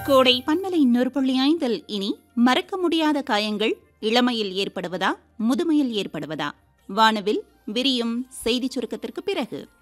கோடை பன்மலை 100.5 இனி மறக்க முடியாத காயங்கள் இளமையில் ஏற்படுவதா முதுமையில் ஏற்படுவதா? வானவில் விரியும் செய்தி சுருக்கத்திற்கு பிறகு